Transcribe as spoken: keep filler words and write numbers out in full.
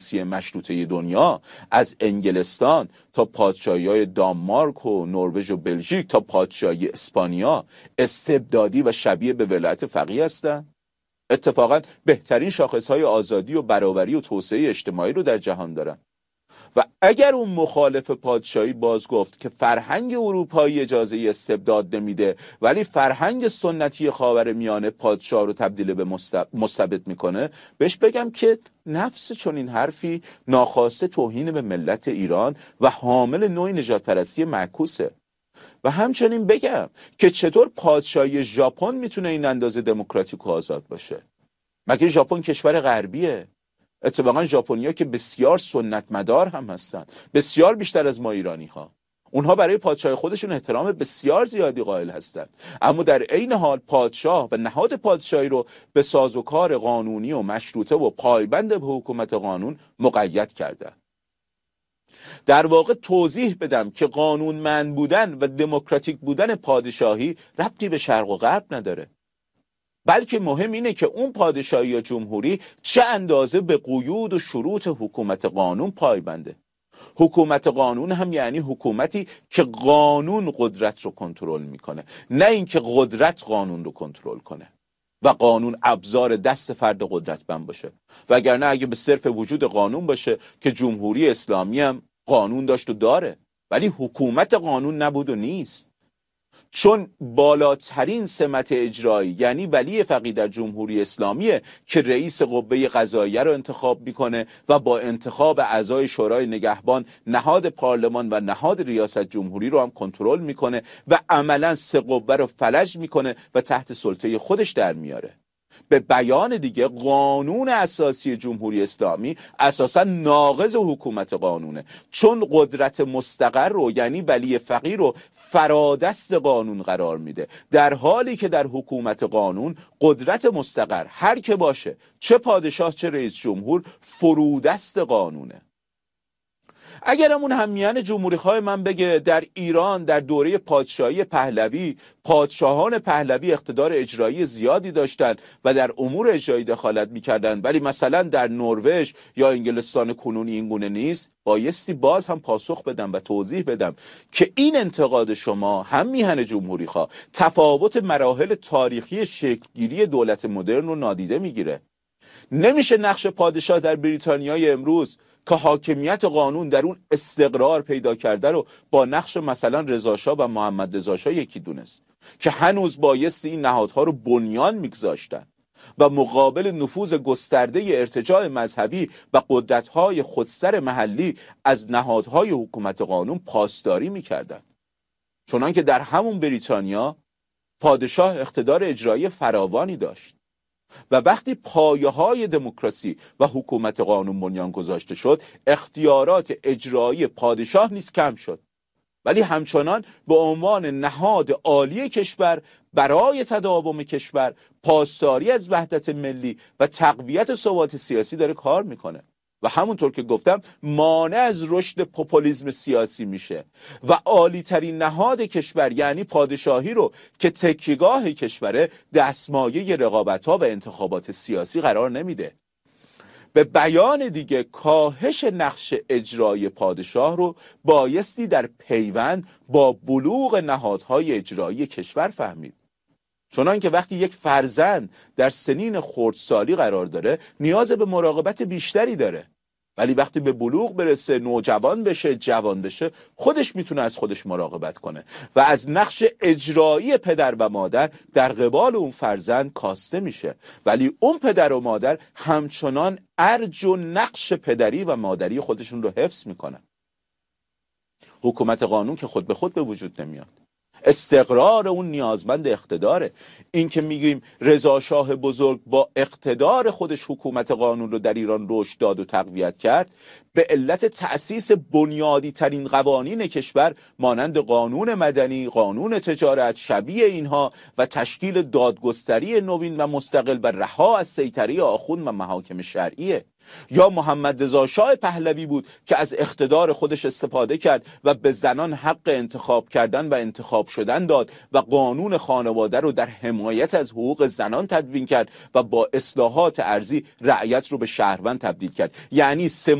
سیاسی مشروطه دنیا، از انگلستان تا پادشاهی‌های دانمارک و نروژ و بلژیک تا پادشاهی اسپانیا، استبدادی و شبیه به ولایت فقیه هستند. اتفاقا بهترین شاخصهای آزادی و برابری و توسعه اجتماعی رو در جهان دارن. و اگر اون مخالف پادشاهی باز گفت که فرهنگ اروپایی اجازه استبداد نمیده ولی فرهنگ سنتی خاورمیانه پادشاه رو تبدیل به مستبد میکنه، بهش بگم که نفس چون این حرفی ناخواسته توهین به ملت ایران و حامل نوع نژاد پرستی معکوسه. و همچنین بگم که چطور پادشاهی ژاپن میتونه این اندازه دموکراتیک و آزاد باشه؟ مگه ژاپن کشور غربیه؟ اتفاقا ژاپنیا که بسیار سنت مدار هم هستن، بسیار بیشتر از ما ایرانی ها. اونها برای پادشاه خودشون احترام بسیار زیادی قائل هستن، اما در عین حال پادشاه و نهاد پادشاهی رو به سازوکار قانونی و مشروطه و پایبند به حکومت قانون مقید کردن. در واقع توضیح بدم که قانونمند بودن و دموکراتیک بودن پادشاهی ربطی به شرق و غرب نداره، بلکه مهم اینه که اون پادشاهی یا جمهوری چه اندازه به قیود و شروط حکومت قانون پایبنده. حکومت قانون هم یعنی حکومتی که قانون قدرت رو کنترل میکنه، نه اینکه قدرت قانون رو کنترل کنه و قانون ابزار دست فرد قدرتمند باشه. وگرنه اگه به صرف وجود قانون باشه که جمهوری اسلامی هم قانون داشت و داره ولی حکومت قانون نبود و نیست، چون بالاترین سمت اجرایی یعنی ولی فقیه در جمهوری اسلامیه که رئیس قوه قضاییه رو انتخاب میکنه و با انتخاب اعضای شورای نگهبان نهاد پارلمان و نهاد ریاست جمهوری رو هم کنترل میکنه و عملا سه قوه رو فلج میکنه و تحت سلطه خودش در میاره. به بیان دیگه قانون اساسی جمهوری اسلامی اساسا ناقض حکومت قانونه، چون قدرت مستقر رو یعنی ولی فقیه رو فرادست قانون قرار میده، در حالی که در حکومت قانون قدرت مستقر هر که باشه، چه پادشاه چه رئیس جمهور، فرودست قانونه. اگرمون همیان جمهوری خواه من بگه در ایران در دوره پادشاهی پهلوی پادشاهان پهلوی اقتدار اجرایی زیادی داشتن و در امور اجرایی دخالت میکردن، ولی مثلا در نروژ یا انگلستان کنونی این گونه نیست، بایستی باز هم پاسخ بدم و توضیح بدم که این انتقاد شما هم میهن جمهوری خواه تفاوت مراحل تاریخی شکلگیری دولت مدرن رو نادیده میگیره. نمیشه نقش پادشاه در بریتانیای امروز که حاکمیت قانون در اون استقرار پیدا کرده رو با نقش مثلا رضا شاه و محمد رضا شاه یکی دونست که هنوز بایستی این نهادها رو بنیان میگذاشتن و مقابل نفوذ گسترده ارتجاع مذهبی و قدرت‌های خودسر محلی از نهادهای حکومت قانون پاسداری میکردن. چنان که در همون بریتانیا پادشاه اقتدار اجرایی فراوانی داشت و وقتی پایه های دموکراسی و حکومت قانون بنیان گذاشته شد، اختیارات اجرایی پادشاه نیز کم شد، ولی همچنان به عنوان نهاد عالی کشور برای تداوم کشور، پاسداری از وحدت ملی و تقویت ثبات سیاسی داره کار میکنه و همونطور که گفتم مانع از رشد پوپولیسم سیاسی میشه و عالی ترین نهاد کشور یعنی پادشاهی رو که تکیهگاه کشوره دستمایه رقابت‌ها و انتخابات سیاسی قرار نمیده. به بیان دیگه کاهش نقش اجرایی پادشاه رو بایستی در پیوند با بلوغ نهادهای اجرایی کشور فهمید. چنان که وقتی یک فرزند در سنین خردسالی قرار داره نیاز به مراقبت بیشتری داره، ولی وقتی به بلوغ برسه، نوجوان بشه، جوان بشه، خودش میتونه از خودش مراقبت کنه و از نقش اجرایی پدر و مادر در قبال اون فرزند کاسته میشه، ولی اون پدر و مادر همچنان ارج و نقش پدری و مادری خودشون رو حفظ میکنن. حکومت قانون که خود به خود به وجود نمیاد، استقرار اون نیازمند اقتداره. این که میگیم رضا شاه بزرگ با اقتدار خودش حکومت قانون رو در ایران رشد داد و تقویت کرد به علت تأسیس بنیادی ترین قوانین کشور مانند قانون مدنی، قانون تجارت، شبیه اینها و تشکیل دادگستری نوین و مستقل و رها از سیطره آخوند و محاکم شرعیه. یا محمد رضا شاه پهلوی بود که از اقتدار خودش استفاده کرد و به زنان حق انتخاب کردن و انتخاب شدن داد و قانون خانواده رو در حمایت از حقوق زنان تدوین کرد و با اصلاحات ارضی رعیت رو به شهروند تبدیل کرد. یعنی